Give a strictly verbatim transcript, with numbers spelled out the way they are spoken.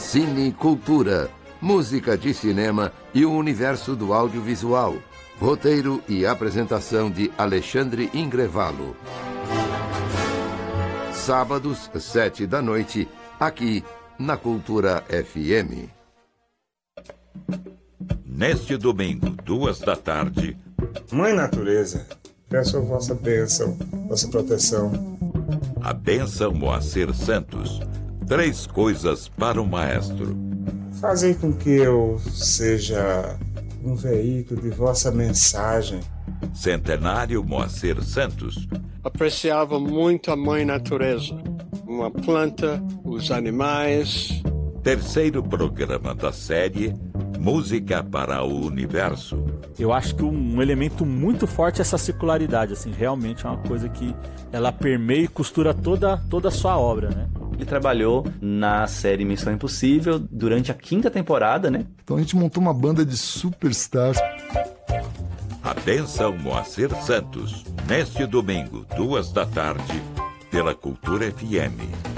Cine Cultura, música de cinema e o universo do audiovisual. Roteiro e apresentação de Alexandre Ingrevalo. Sábados, sete da noite, aqui na Cultura F M. Neste domingo, duas da tarde. Mãe Natureza, peço a vossa bênção, vossa proteção. A bênção Moacir Santos. Três coisas para o maestro. Fazem com que eu seja um veículo de vossa mensagem. Centenário Moacir Santos. Apreciava muito a Mãe Natureza. Uma planta, os animais. Terceiro programa da série Música para o Universo. Eu acho que um elemento muito forte é essa circularidade, assim, realmente é uma coisa que ela permeia e costura toda, toda a sua obra, né? Ele trabalhou na série Missão Impossível durante a quinta temporada, né? Então a gente montou uma banda de superstars. A bênção Moacir Santos, neste domingo, duas da tarde, pela Cultura F M.